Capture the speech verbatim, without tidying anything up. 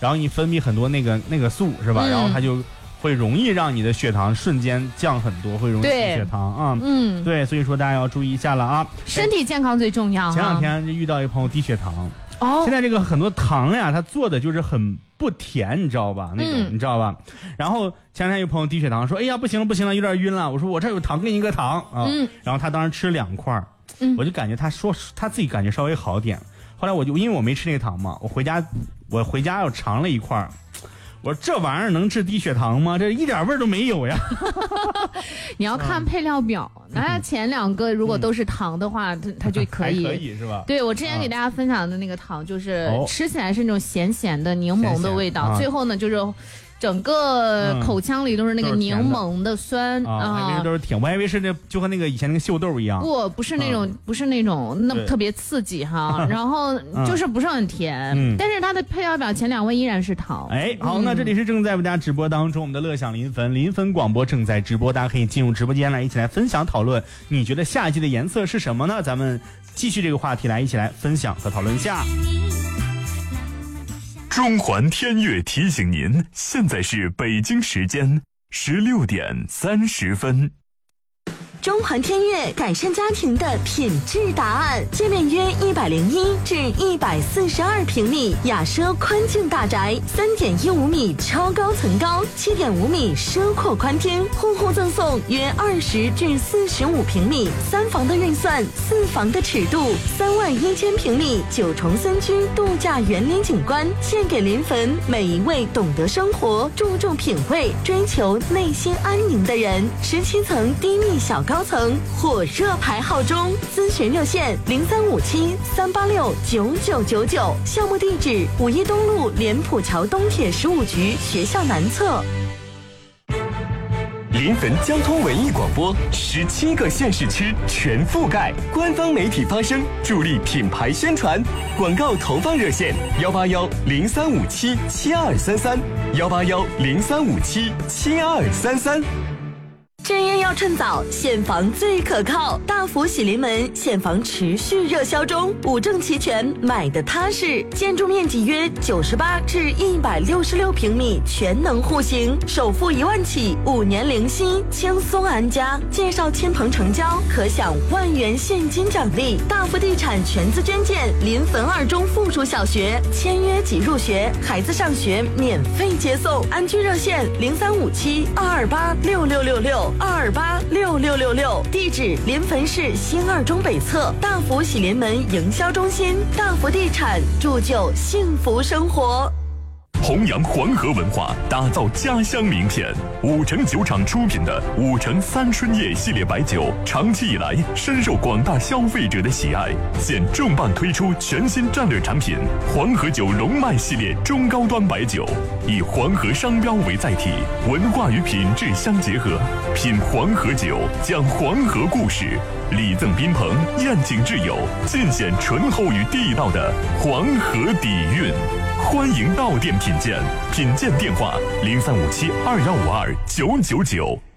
然后你分泌很多那个那个素是吧？嗯、然后它就会容易让你的血糖瞬间降很多，会容易低血糖啊。嗯，对，所以说大家要注意一下了啊， 身体健康最重要。 前两天就遇到一个朋友低血糖。哦，现在这个很多糖呀，它做的就是很不甜，你知道吧？那种、嗯、你知道吧？然后前两天有朋友低血糖说：“哎呀，不行了，不行了，有点晕了。”我说：“我这有糖，给你一个糖啊。嗯”然后他当时吃两块，嗯，我就感觉他说他自己感觉稍微好点。后来我就因为我没吃那个糖嘛，我回家我回家又尝了一块。我说这玩意儿能治低血糖吗？这一点味儿都没有呀！ 你要看配料表，那、嗯、前两个如果都是糖的话，它、嗯、它就可以， 还可以是吧？ 对，我之前给大家分享的那个糖，就是吃起来是那种咸咸的柠檬的味道，咸咸最后呢就是。整个口腔里都是那个柠檬的酸啊，我还以为都是甜，我还以为是那就和那个以前那个秀豆一样。 不，不是那种，不是那种那么特别刺激哈，然后就是不是很甜，但是它的配料表前两位依然是糖。 哎，好，那这里是正在为大家直播当中，我们的乐享临汾临汾广播正在直播，大家可以进入直播间来一起来分享讨论。你觉得夏季的颜色是什么呢？咱们继续这个话题来一起来分享和讨论一下。 中环天悦提醒您，现在是北京时间十六点三十分。 中环天悦改善家庭的品质答案，界面约一百零一至一百四十二平米，雅奢宽净大宅，三点一五米超高层高，七点五米奢阔宽厅，户户赠送约二十至四十五平米，三房的预算，四房的尺度，三万一千平米九重森居度假园林景观，献给临汾每一位懂得生活、注重品味、追求内心安宁的人。十七层低密小高。高层火热排号中，咨询热线零三五七三八六九九九九，项目地址五一东路莲浦桥东铁十五局学校南侧。 临汾交通文艺广播，十七个县市区全覆盖，官方媒体发声，助力品牌宣传。广告投放热线：幺八幺零三五七七二三三，幺八幺零三五七七二三三。 置业要趁早，现房最可靠。大福喜临门现房持续热销中，五证齐全，买的踏实。建筑面积约九十八至一百六十六平米，全能户型，首付一万起，五年零息，轻松安家。介绍亲朋成交，可享万元现金奖励。大福地产全资捐建临汾二中附属小学，签约即入学，孩子上学免费接送。安居热线零三五七二二八六六六六。二二八六六六六，地址临汾市新二中北侧大福喜临门营销中心。大福地产铸就幸福生活。 弘扬黄河文化，打造家乡名片。五城酒厂出品的五城三春叶系列白酒，长期以来深受广大消费者的喜爱。现重磅推出全新战略产品黄河酒龙脉系列中高端白酒，以黄河商标为载体，文化与品质相结合。品黄河酒，讲黄河故事，礼赠宾朋，宴请挚友，尽显醇厚与地道的黄河底蕴。欢迎到店品鉴，品鉴电话零三五七二幺五二九九九。